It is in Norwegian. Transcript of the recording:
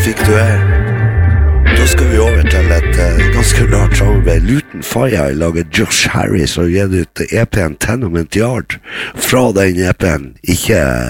fikk du her. Da skal vi over til et ganske rart samarbeid. Luton Fire lager Josh Harris og gir ut EP-en Tenement Yard. Fra den EP-en, ikke